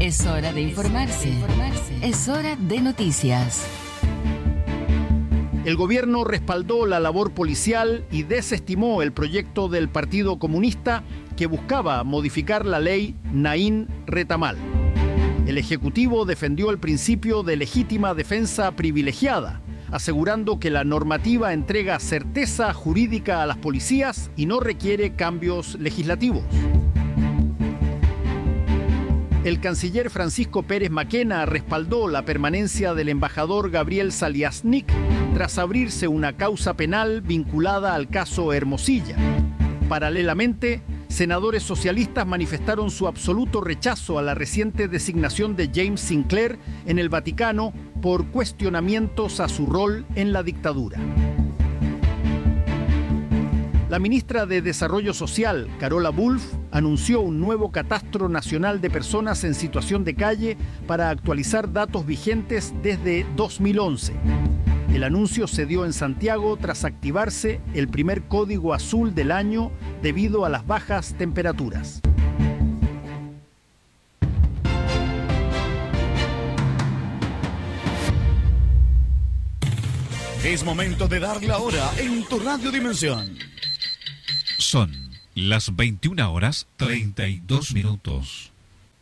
Es hora de informarse. Es hora de noticias. El gobierno respaldó la labor policial y desestimó el proyecto del Partido Comunista que buscaba modificar la ley Naín Retamal. El Ejecutivo defendió el principio de legítima defensa privilegiada, asegurando que la normativa entrega certeza jurídica a las policías y no requiere cambios legislativos. El canciller Francisco Pérez Maquena respaldó la permanencia del embajador Gabriel Saliasnik tras abrirse una causa penal vinculada al caso Hermosilla. Paralelamente, senadores socialistas manifestaron su absoluto rechazo a la reciente designación de James Sinclair en el Vaticano por cuestionamientos a su rol en la dictadura. La ministra de Desarrollo Social, Carola Wulff, anunció un nuevo catastro nacional de personas en situación de calle para actualizar datos vigentes desde 2011. El anuncio se dio en Santiago tras activarse el primer código azul del año debido a las bajas temperaturas. Es momento de dar la hora en tu Radio Dimensión. Son las 21:32.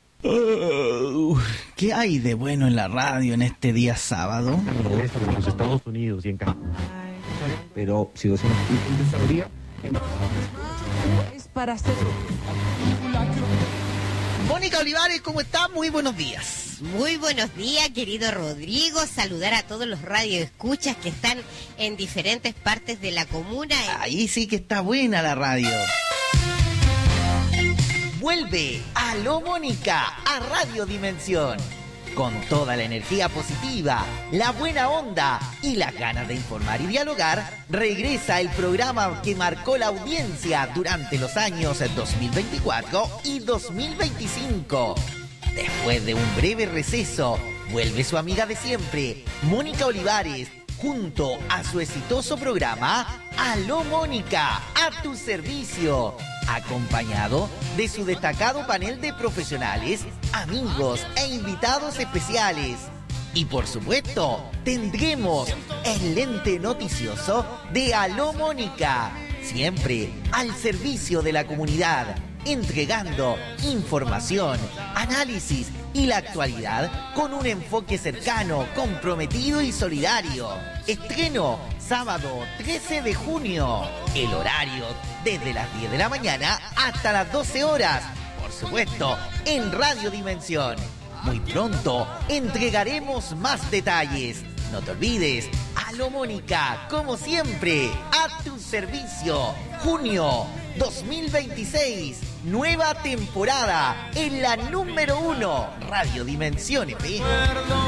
¿Qué hay de bueno en la radio en este día sábado? En los Estados Unidos y en Canadá. Pero si docena es para hacer. Mónica Olivares, ¿cómo estás? Muy buenos días. Muy buenos días, querido Rodrigo. Saludar a todos los radioescuchas que están en diferentes partes de la comuna. Ahí sí que está buena la radio. Vuelve Aló Mónica a Radio Dimensión. Con toda la energía positiva, la buena onda y las ganas de informar y dialogar, regresa el programa que marcó la audiencia durante los años 2024 y 2025. Después de un breve receso, vuelve su amiga de siempre, Mónica Olivares, junto a su exitoso programa Aló Mónica, a tu servicio, acompañado de su destacado panel de profesionales, amigos e invitados especiales. Y por supuesto, tendremos el lente noticioso de Aló Mónica, siempre al servicio de la comunidad, entregando información, análisis y la actualidad con un enfoque cercano, comprometido y solidario. Estreno sábado 13 de junio. El horario desde las 10 de la mañana hasta las 12 horas. Por supuesto, en Radio Dimensión. Muy pronto entregaremos más detalles. No te olvides, Aló Mónica, como siempre, a tu servicio. Junio 2026, nueva temporada en la número 1, Radio Dimensión FM.